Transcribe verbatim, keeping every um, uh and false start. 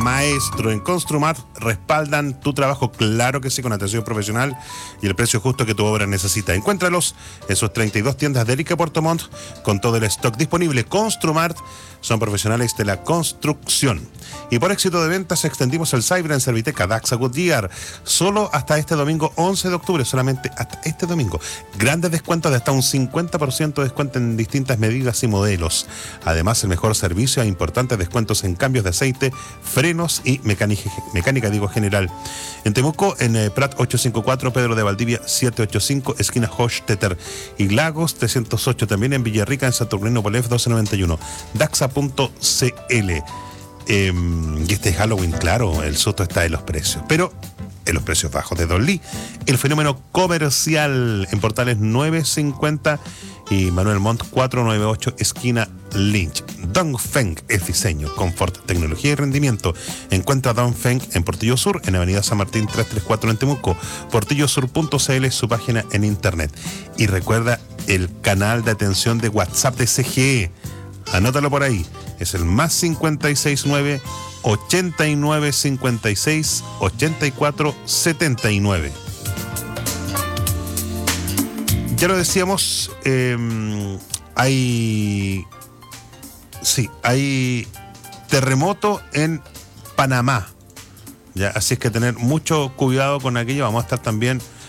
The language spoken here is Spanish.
maestro. En Construmat respaldan tu trabajo, claro que sí, con atención profesional y el precio justo que tu obra necesita. Encuéntralos en sus treinta y dos tiendas de Erika Puerto Montt con todo el stock disponible. Construmat son profesionales de la construcción. Y por éxito de ventas extendimos el Cyber en Serviteca Daxa Goodyear solo hasta este domingo once de octubre, solamente hasta este domingo. Grandes descuentos de hasta un cincuenta por ciento de descuento en distintas medidas y modelos. Además, el mejor servicio e importantes descuentos en cambios de aceite, frenos y mecánica, mecánica digo general. En Temuco, en eh, Prat ochocientos cincuenta y cuatro, Pedro de Valdivia setecientos ochenta y cinco, esquina Hochstetter y Lagos trescientos ocho, también en Villarrica, en Saturnino Polef doce noventa y uno. Daxa punto c l. Eh, y este Halloween, claro, el susto está en los precios, pero en los precios bajos de Don Lee. El fenómeno comercial en Portales novecientos cincuenta y Manuel Montt cuatrocientos noventa y ocho, esquina Lynch. Dongfeng es diseño, confort, tecnología y rendimiento. Encuentra Dongfeng en Portillo Sur, en Avenida San Martín trescientos treinta y cuatro en Temuco. portillo sur punto c l es su página en internet. Y recuerda el canal de atención de WhatsApp de C G E. Anótalo por ahí. Es el más cincuenta y seis nueve, ochenta y nueve, cincuenta y seis, ochenta y cuatro, setenta y nueve. Ya lo decíamos, eh, hay... Sí, hay terremoto en Panamá. Ya, así es que tener mucho cuidado con aquello. Vamos a estar también